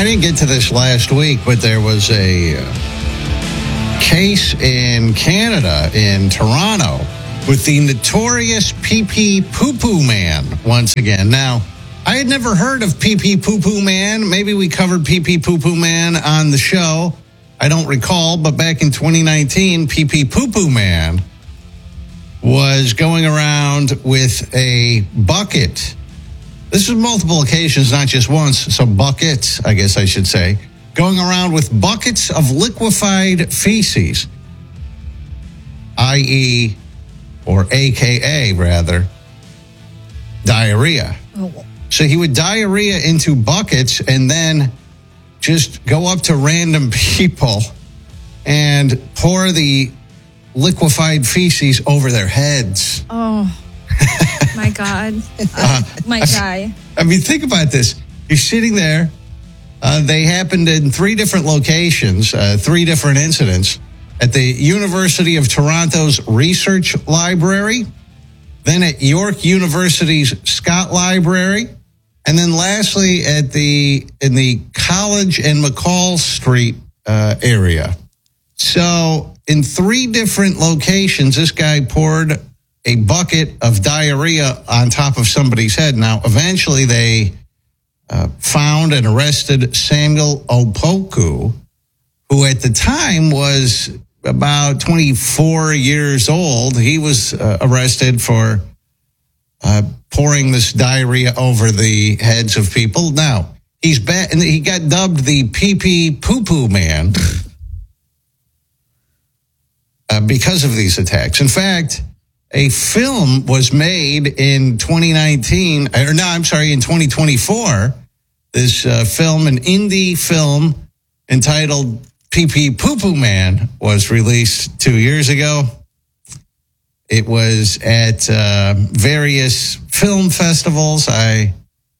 I didn't get to this last week, but there was a case in Canada, in Toronto, with the notorious Pee-Pee Poo-Poo Man once again. Now, I had never heard of Pee-Pee Poo-Poo Man. Maybe we covered Pee-Pee Poo-Poo Man on the show. I don't recall, but back in 2019, Pee-Pee Poo-Poo Man was going around with a bucket. This was multiple occasions, not just once. So buckets, I guess I should say. Going around with buckets of liquefied feces, i.e., or AKA, rather, diarrhea. Oh. So he would diarrhea into buckets and then just go up to random people and pour the liquefied feces over their heads. Oh, my God. My guy. I mean, think about this. You're sitting there. They happened in 3 different locations, 3 different incidents. At the University of Toronto's Research Library, then at York University's Scott Library, and then lastly in the College and McCall Street area. So in 3 different locations, this guy poured a bucket of diarrhea on top of somebody's head. Now, eventually they found and arrested Samuel Opoku, who at the time was about 24 years old. He was arrested for pouring this diarrhea over the heads of people. Now, he's back, and he got dubbed the Pee-Pee Poo-Poo Man because of these attacks. In fact, a film was made in 2024. This film, an indie film entitled Pee-Pee Poo-Poo Man, was released 2 years ago. It was at various film festivals. I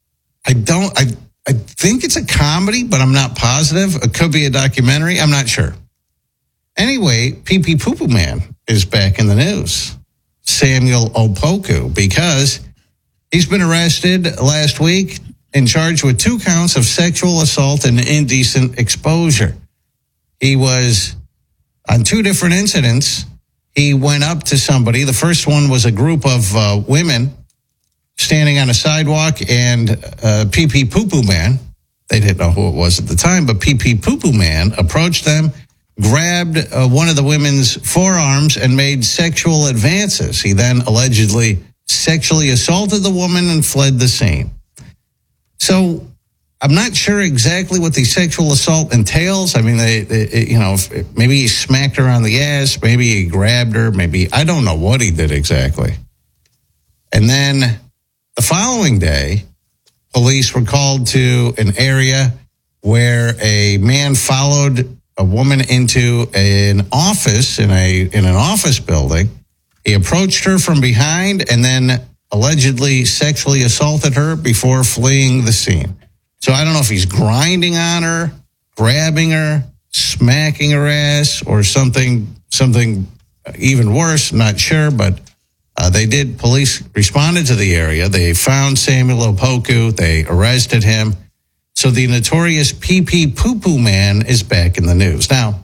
think it's a comedy, but I'm not positive. It could be a documentary. I'm not sure. Anyway, Pee-Pee Poo-Poo Man is back in the news. Samuel Opoku, because he's been arrested last week and charged with 2 counts of sexual assault and indecent exposure. He was on 2 different incidents. He went up to somebody. The first one was a group of women standing on a sidewalk, and Pee-Pee Poo-Poo Man, they didn't know who it was at the time, but Pee-Pee Poo-Poo Man approached them, grabbed one of the women's forearms, and made sexual advances. He then allegedly sexually assaulted the woman and fled the scene. So I'm not sure exactly what the sexual assault entails. I mean, maybe he smacked her on the ass, maybe he grabbed her, maybe, I don't know what he did exactly. And then the following day, police were called to an area where a man followed a woman into an office in an office building. He approached her from behind and then allegedly sexually assaulted her before fleeing the scene. So I don't know if he's grinding on her, grabbing her, smacking her ass, or something even worse. I'm not sure, but police responded to the area. They found Samuel Opoku. They arrested him. So the notorious Pee-Pee Poo-Poo Man is back in the news. Now,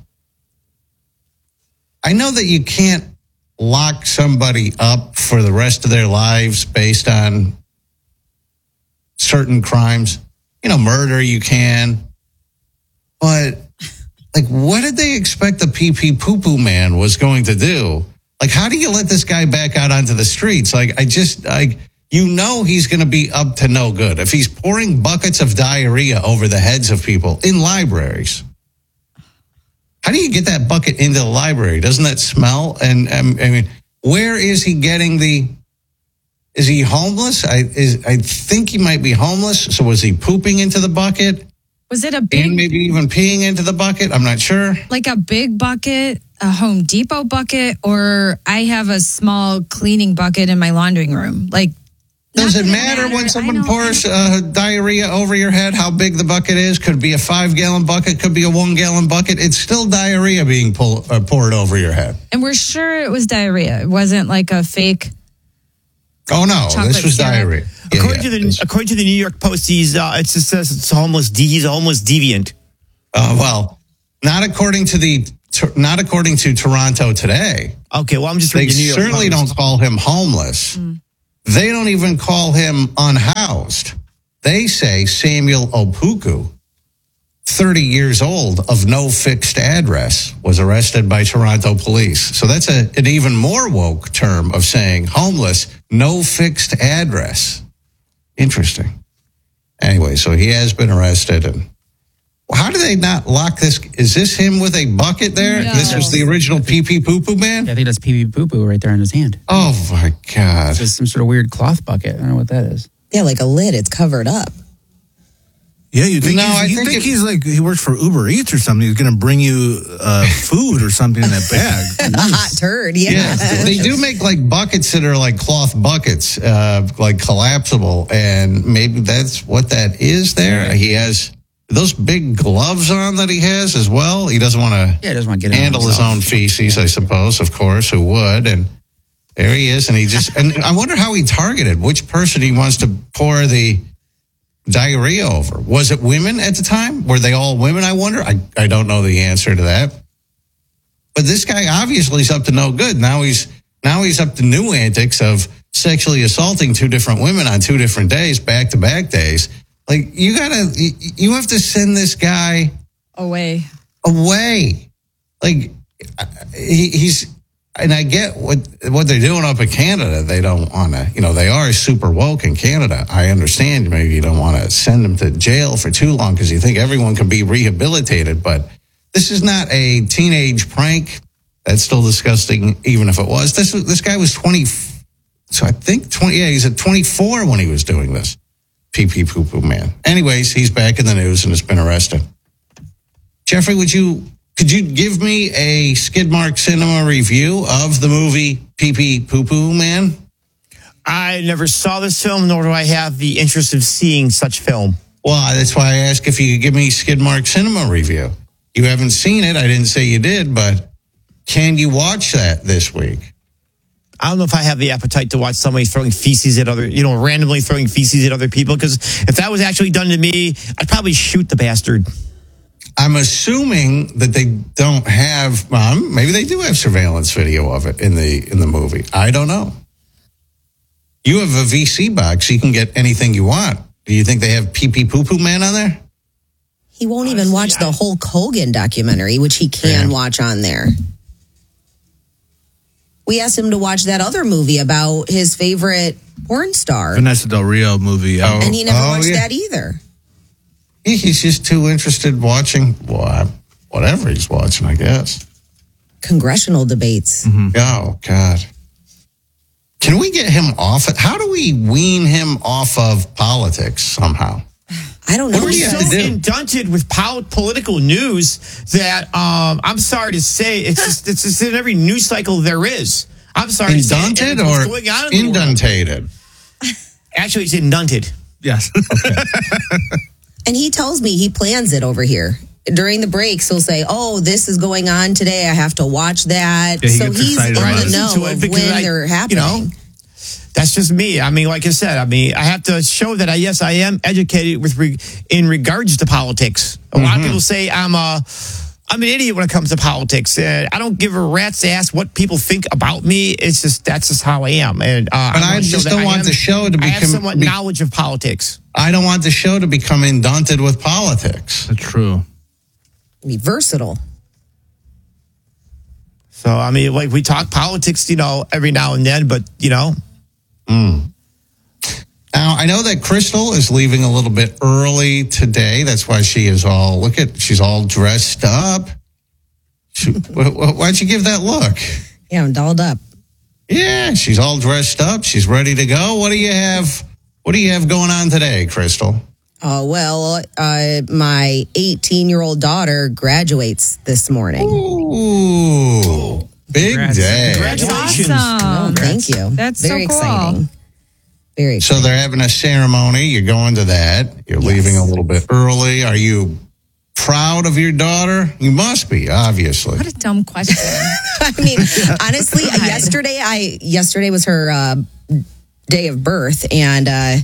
I know that you can't lock somebody up for the rest of their lives based on certain crimes. You know, murder you can. But, what did they expect the Pee-Pee Poo-Poo Man was going to do? How do you let this guy back out onto the streets? He's going to be up to no good. If he's pouring buckets of diarrhea over the heads of people in libraries, how do you get that bucket into the library? Doesn't that smell? And I mean, where is he getting is he homeless? I think he might be homeless. So was he pooping into the bucket? Was it a big... And maybe even peeing into the bucket? I'm not sure. Like a big bucket, a Home Depot bucket, or I have a small cleaning bucket in my laundry room. Does it matter when someone pours diarrhea over your head, how big the bucket is? Could be a 5-gallon bucket, could be a 1-gallon bucket. It's still diarrhea being poured over your head. And we're sure it was diarrhea. It wasn't like a fake... Oh, no, this was diarrhea. According to the New York Post, it just says he's a homeless deviant. Well, not according to Toronto Today. Okay, well, I'm just They reading the New York certainly Post. don't call him homeless. They don't even call him unhoused. They say Samuel Opoku, 30 years old, of no fixed address, was arrested by Toronto police. So that's an even more woke term of saying homeless, no fixed address. Interesting. Anyway, so he has been arrested. And how do they not lock this? Is this him with a bucket there? No. This was the original pee-pee poo-poo man? Yeah, I think that's pee-pee poo-poo right there in his hand. Oh, my God. It's just some sort of weird cloth bucket. I don't know what that is. Yeah, like a lid. It's covered up. Yeah, you think he's like he works for Uber Eats or something. He's going to bring you food or something in that bag. A hot turd. Yeah. Yeah, they do make like buckets that are like cloth buckets, like collapsible, and maybe that's what that is there. He has those big gloves on that he has as well. He doesn't want to Yeah, he doesn't want to get handle his own feces, I suppose, of course, who would. And there he is, and and I wonder how he targeted which person he wants to pour the diarrhea over. Was it women at the time? Were they all women, I wonder? I don't know the answer to that. But this guy obviously is up to no good. Now he's up to new antics of sexually assaulting two different women on 2 different days, back-to-back days. Like, you have to send this guy Away. Like, he's, and I get what they're doing up in Canada. They don't want to, they are super woke in Canada. I understand maybe you don't want to send them to jail for too long because you think everyone can be rehabilitated, but this is not a teenage prank. That's still disgusting, even if it was. This guy was 20, so I think 20, he's at 24 when he was doing this. Pee-pee poo-poo man. Anyways, he's back in the news and has been arrested. Jeffrey, could you give me a Skidmark Cinema review of the movie Pee-pee Poo-poo Man? I never saw this film, nor do I have the interest of seeing such film. Well, that's why I asked if you could give me Skidmark Cinema review. You haven't seen it. I didn't say you did, but can you watch that this week? I don't know if I have the appetite to watch somebody throwing feces at randomly throwing feces at other people, because if that was actually done to me, I'd probably shoot the bastard. I'm assuming that they don't have, maybe they do have surveillance video of it in the movie. I don't know. You have a VC box. You can get anything you want. Do you think they have Pee-pee Poo-poo Man on there? He won't even watch the Hulk Hogan documentary, which he can watch on there. We asked him to watch that other movie about his favorite porn star. Vanessa Del Rio movie. And he never watched that either. He's just too interested in watching whatever he's watching, I guess. Congressional debates. Mm-hmm. Oh, God. Can we get him off it? How do we wean him off of politics somehow? I don't know. What do we have to do? Indunted with political news that I'm sorry to say it's just in every news cycle there is. I'm sorry to say. Indunted What's or going on in the world. induntated? Actually, it's indunted. Yes. And he tells me he plans it over here. During the breaks, he'll say, "Oh, this is going on today. I have to watch that." Yeah, he so gets he's in excited about the it. know of when they're happening. That's just me. I mean, like I said, I have to show that I am educated in regards to politics. A lot of people say I'm an idiot when it comes to politics. I don't give a rat's ass what people think about me. It's just that's just how I am. And But I just don't want the show to I have become somewhat knowledge of politics. I don't want the show to become indunted with politics. That's true. Be versatile. So I mean, like we talk politics, every now and then, but Now, I know that Crystal is leaving a little bit early today. That's why she is she's all dressed up. Why'd you give that look? Yeah, I'm dolled up. Yeah, she's all dressed up. She's ready to go. What do you have going on today, Crystal? Well, my 18-year-old daughter graduates this morning. Ooh, big day. Congratulations. Awesome. Thank you. That's very so cool. exciting. Very So exciting. they're having a ceremony. You're going to that. You're leaving a little bit early. Are you proud of your daughter? You must be, obviously. What a dumb question. I mean, honestly, yesterday was her day of birth, and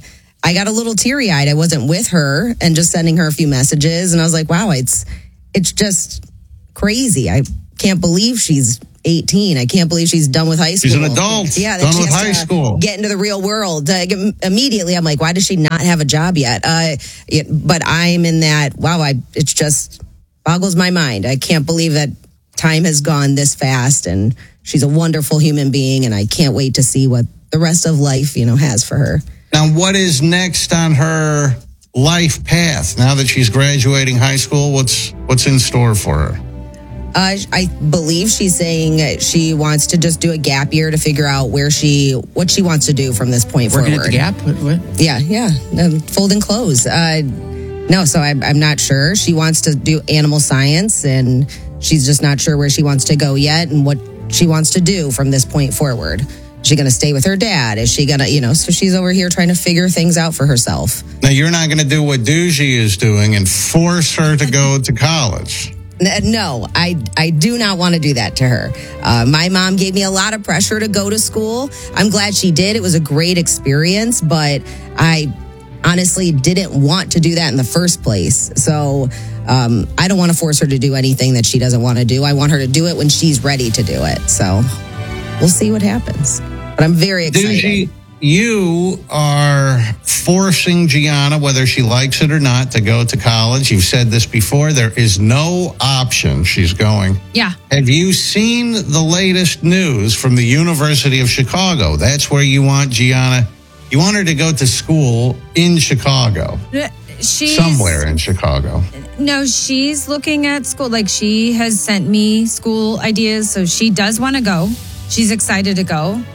I got a little teary-eyed. I wasn't with her and just sending her a few messages. And I was like, wow, it's just crazy. I can't believe she's 18. I can't believe she's done with high school. She's an adult. Yeah, done with high school. Get into the real world. Immediately, I'm like, why does she not have a job yet? But I'm in that, wow, it just boggles my mind. I can't believe that time has gone this fast, and she's a wonderful human being, and I can't wait to see what the rest of life, has for her. Now, what is next on her life path? Now that she's graduating high school, what's in store for her? I believe she's saying she wants to just do a gap year to figure out what she wants to do from this point Working forward. at the Gap? What? Yeah. Folding clothes. No, so I'm not sure. She wants to do animal science, and she's just not sure where she wants to go yet and what she wants to do from this point forward. Is she going to stay with her dad? Is she going to, so she's over here trying to figure things out for herself. Now, you're not going to do what Doogie is doing and force her to go to college. No, I do not want to do that to her. My mom gave me a lot of pressure to go to school. I'm glad she did. It was a great experience, but I honestly didn't want to do that in the first place. So I don't want to force her to do anything that she doesn't want to do. I want her to do it when she's ready to do it. So we'll see what happens. But I'm very excited. Doogie, you are forcing Gianna, whether she likes it or not, to go to college. You've said this before. There is no option she's going. Yeah. Have you seen the latest news from the University of Chicago? That's where you want Gianna. You want her to go to school in Chicago. Somewhere in Chicago. No, she's looking at school. Like, she has sent me school ideas, so she does want to go. She's excited to go.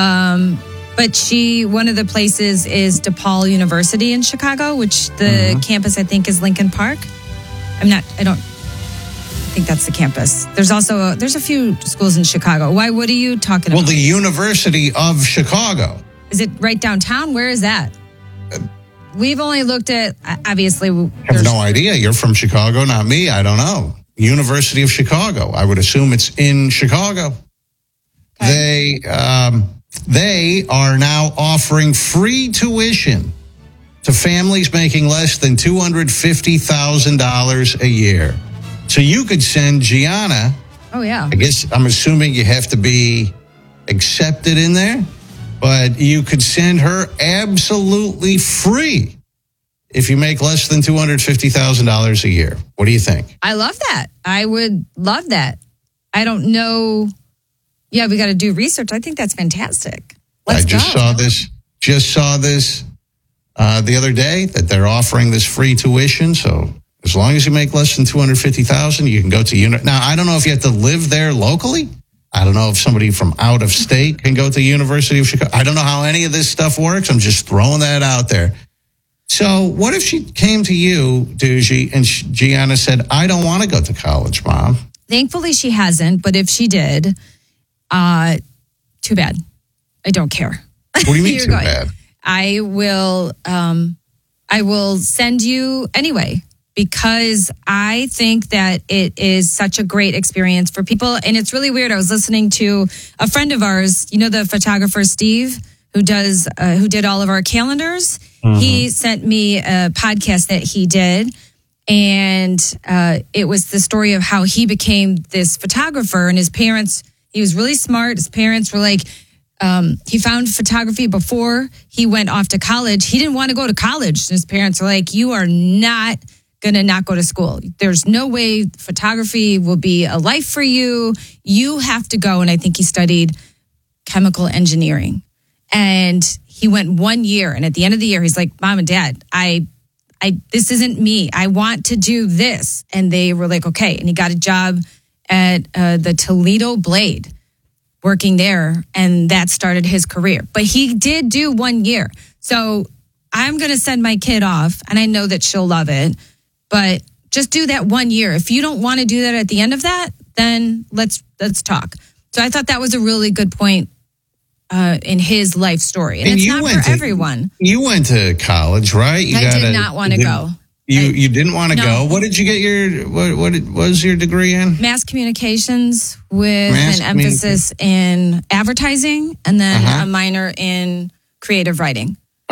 But one of the places is DePaul University in Chicago, which the campus, I think, is Lincoln Park. I don't think that's the campus. There's a few schools in Chicago. Why? What are you talking about? Well, the University of Chicago. Is it right downtown? Where is that? We've only looked at, obviously. I have no idea. You're from Chicago, not me. I don't know. University of Chicago. I would assume it's in Chicago. Okay. They are now offering free tuition to families making less than $250,000 a year. So you could send Gianna. Oh, yeah. I guess I'm assuming you have to be accepted in there, but you could send her absolutely free if you make less than $250,000 a year. What do you think? I love that. I would love that. I don't know. Yeah, we got to do research. I think that's fantastic. Let's go. Just saw this the other day that they're offering this free tuition. So as long as you make less than $250,000, you can go to Now, I don't know if you have to live there locally. I don't know if somebody from out of state can go to the University of Chicago. I don't know how any of this stuff works. I'm just throwing that out there. So what if she came to you, Doogie, and Gianna said, I don't want to go to college, Mom? Thankfully, she hasn't. But if she did, too bad. I don't care. What do you mean too bad? I will send you anyway, because I think that it is such a great experience for people. And it's really weird. I was listening to a friend of ours, the photographer Steve, who did all of our calendars. Mm-hmm. He sent me a podcast that he did. And it was the story of how he became this photographer, and his parents, he was really smart. His parents were like, he found photography before he went off to college. He didn't want to go to college. His parents were like, you are not going to not go to school. There's no way photography will be a life for you. You have to go. And I think he studied chemical engineering. And he went 1 year. And at the end of the year, he's like, Mom and Dad, this isn't me. I want to do this. And they were like, okay. And he got a job at the Toledo Blade, working there. And that started his career. But he did do 1 year. So I'm going to send my kid off. And I know that she'll love it. But just do that 1 year. If you don't want to do that at the end of that, then let's talk. So I thought that was a really good point in his life story. And it's not for everyone. You went to college, right? I did not want to go. You didn't want to go? What did you get what was your degree in? Mass communications with an emphasis in advertising, and then a minor in creative writing.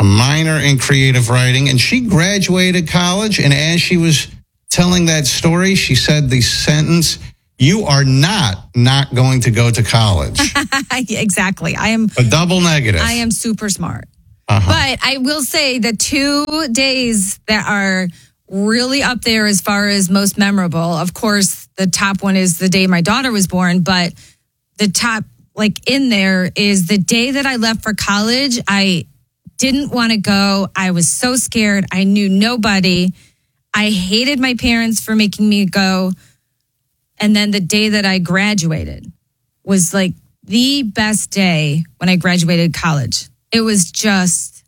a minor in creative writing, and she graduated college. And as she was telling that story, she said the sentence, "You are not going to go to college." Exactly. I am a double negative. I am super smart. But I will say the 2 days that are really up there as far as most memorable, of course, the top one is the day my daughter was born, but the top, in there, is the day that I left for college. I didn't want to go. I was so scared. I knew nobody. I hated my parents for making me go. And then the day that I graduated was the best day when I graduated college. It was just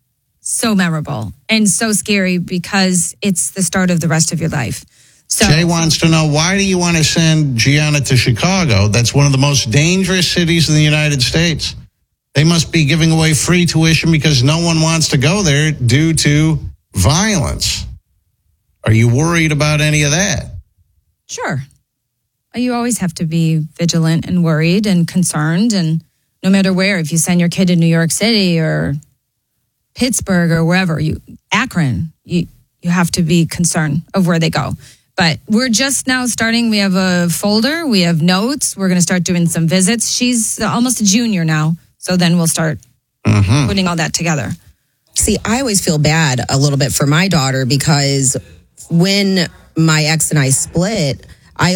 so memorable and so scary because it's the start of the rest of your life. So Jay wants to know, why do you want to send Gianna to Chicago? That's one of the most dangerous cities in the United States. They must be giving away free tuition because no one wants to go there due to violence. Are you worried about any of that? Sure. You always have to be vigilant and worried and concerned, and no matter where, if you send your kid to New York City or Pittsburgh or wherever, Akron, you have to be concerned of where they go. But we're just now starting. We have a folder. We have notes. We're going to start doing some visits. She's almost a junior now. So then we'll start putting all that together. See, I always feel bad a little bit for my daughter because when my ex and I split,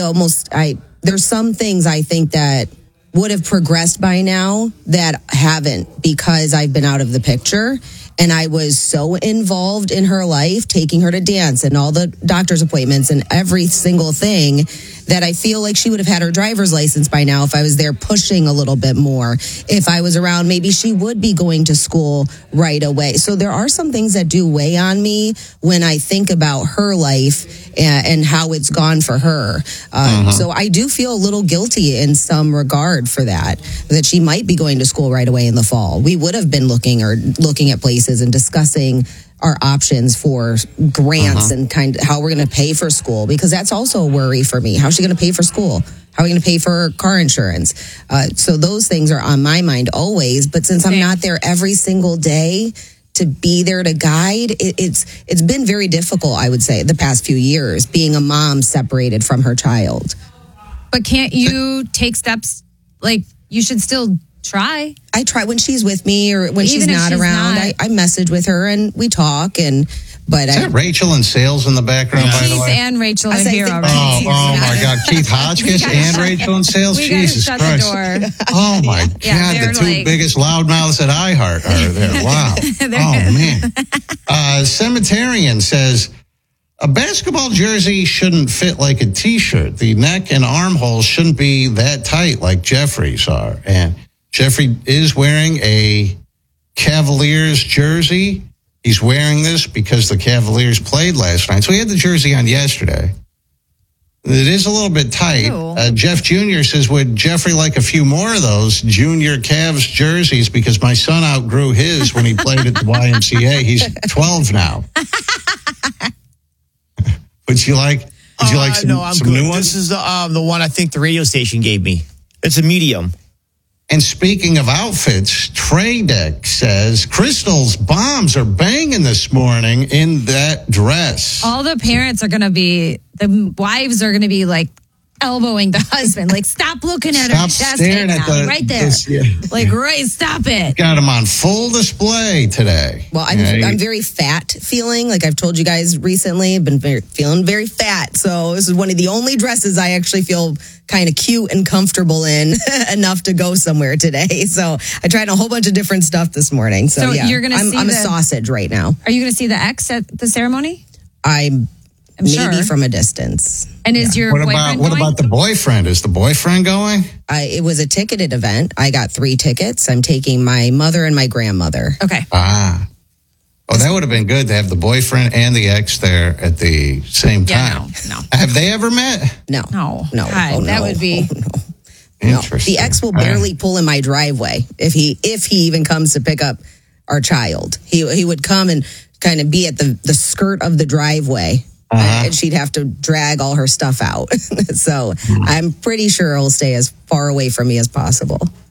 there's some things I think that would have progressed by now that haven't because I've been out of the picture. And I was so involved in her life, taking her to dance and all the doctor's appointments and every single thing, that I feel like she would have had her driver's license by now if I was there pushing a little bit more. If I was around, maybe she would be going to school right away. So there are some things that do weigh on me when I think about her life and how it's gone for her. So I do feel a little guilty in some regard for that she might be going to school right away in the fall. We would have been looking at places and discussing our options for grants and kind of how we're going to pay for school, because that's also a worry for me. How's she going to pay for school? How are we going to pay for car insurance? So those things are on my mind always. But since I'm not there every single day to be there to guide, it's been very difficult, I would say, the past few years, being a mom separated from her child. But can't you take steps? You should still try. I try when she's with me or when she's not around. I message with her and we talk. Is that Rachel in sales in the background, by the way? Keith and Rachel are here already. Oh my God. Keith Hotchkiss and Rachel in sales? Jesus Christ. Oh my God. The two biggest loudmouths at iHeart are there. Wow. Oh man. Cemeterian says, a basketball jersey shouldn't fit like a t-shirt. The neck and armholes shouldn't be that tight like Jeffrey's are. And Jeffrey is wearing a Cavaliers jersey. He's wearing this because the Cavaliers played last night. So he had the jersey on yesterday. It is a little bit tight. Jeff Jr. says, would Jeffrey like a few more of those junior Cavs jerseys? Because my son outgrew his when he played at the YMCA. He's 12 now. Would you like some, no, I'm some good. new ones? This is the one I think the radio station gave me. It's a medium. And speaking of outfits, Trey Deck says, Crystal's bombs are banging this morning in that dress. All the parents are going to be, the wives are going to be elbowing the husband. Stop looking at her chest hanging out right there. Stop it. Got him on full display today. Well, I'm very fat feeling. Like I've told you guys recently, I've been feeling very fat. So this is one of the only dresses I actually feel kind of cute and comfortable in enough to go somewhere today. So I tried a whole bunch of different stuff this morning. So yeah, you're gonna I'm a sausage right now. Are you going to see the ex at the ceremony? I'm maybe sure. From a distance. And is your boyfriend going? What about the boyfriend? Is the boyfriend going? It was a ticketed event. I got 3 tickets. I'm taking my mother and my grandmother. Okay. Oh, that would have been good to have the boyfriend and the ex there at the same time. No. Have they ever met? No. God, that would be... No. The ex will barely pull in my driveway if he even comes to pick up our child. He would come and kind of be at the skirt of the driveway. And she'd have to drag all her stuff out. So I'm pretty sure he'll stay as far away from me as possible.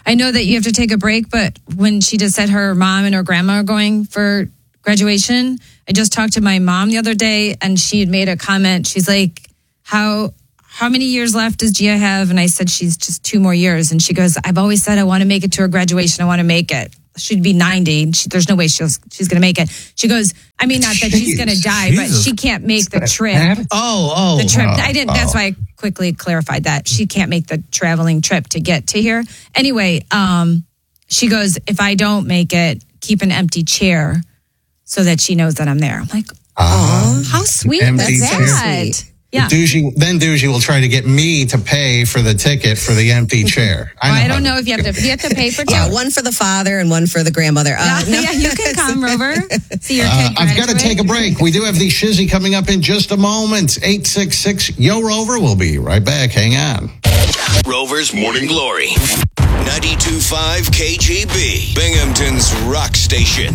I know that you have to take a break, but when she just said her mom and her grandma are going for graduation, I just talked to my mom the other day, and she had made a comment. She's like, how many years left does Gia have? And I said, she's just 2 more years. And she goes, I've always said I want to make it to her graduation. I want to make it. She'd be 90. There's no way she's going to make it. She goes, I mean, not that she's going to die, but she can't make the trip. The trip. I didn't. That's why I quickly clarified that. She can't make the traveling trip to get to here. Anyway, she goes, if I don't make it, keep an empty chair so that she knows that I'm there. I'm like, oh, how sweet is that? Yeah. Doogie will try to get me to pay for the ticket for the empty chair. I don't know if you have to pay for two. Yeah, one for the father and one for the grandmother. Yeah, you can come, Rover. See your kid I've got to take a break. We do have the Shizzy coming up in just a moment. 866 Yo Rover. We'll be right back. Hang on. Rover's Morning Glory. 92.5 KGB. Binghamton's rock station.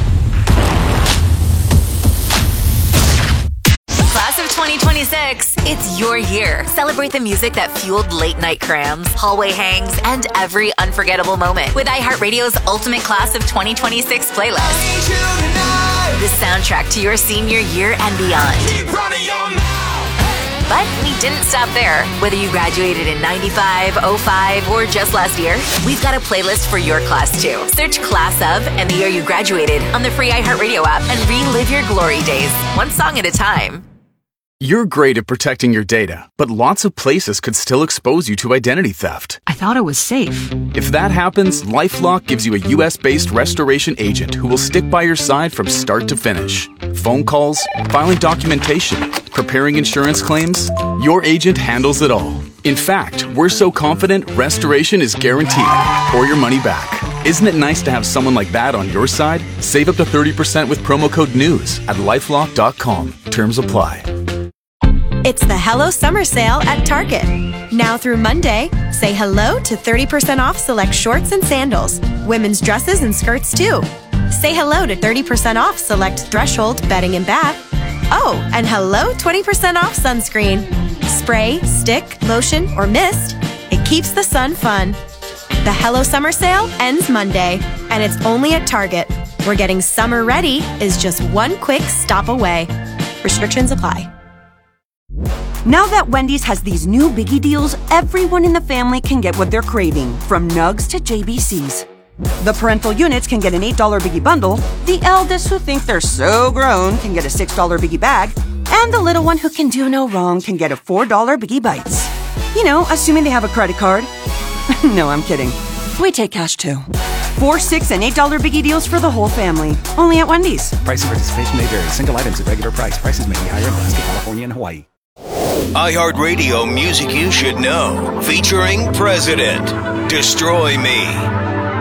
Class of 2026, it's your year. Celebrate the music that fueled late night crams, hallway hangs, and every unforgettable moment with iHeartRadio's Ultimate Class of 2026 playlist. The soundtrack to your senior year and beyond. But we didn't stop there. Whether you graduated in 95, 05, or just last year, we've got a playlist for your class too. Search Class of and the year you graduated on the free iHeartRadio app and relive your glory days, one song at a time. You're great at protecting your data, but lots of places could still expose you to identity theft. I thought it was safe. If that happens, LifeLock gives you a U.S.-based restoration agent who will stick by your side from start to finish. Phone calls, filing documentation, preparing insurance claims, your agent handles it all. In fact, we're so confident restoration is guaranteed or your money back. Isn't it nice to have someone like that on your side? Save up to 30% with promo code NEWS at LifeLock.com. Terms apply. It's the Hello Summer Sale at Target. Now through Monday, say hello to 30% off select shorts and sandals, women's dresses and skirts too. Say hello to 30% off select Threshold bedding and bath. Oh, and hello 20% off sunscreen. Spray, stick, lotion, or mist. It keeps the sun fun. The Hello Summer Sale ends Monday, and it's only at Target, where getting summer ready is just one quick stop away. Restrictions apply. Now that Wendy's has these new biggie deals, everyone in the family can get what they're craving, from nugs to JBCs. The parental units can get an $8 biggie bundle, the eldest who think they're so grown can get a $6 biggie bag, and the little one who can do no wrong can get a $4 biggie bites. You know, assuming they have a credit card. No, I'm kidding. We take cash too. 4, 6, and $8 biggie deals for the whole family. Only at Wendy's. Price and participation may vary. Single items at regular price. Prices may be higher in Alaska, California, and Hawaii. iHeartRadio Music You Should Know, featuring President. Destroy Me.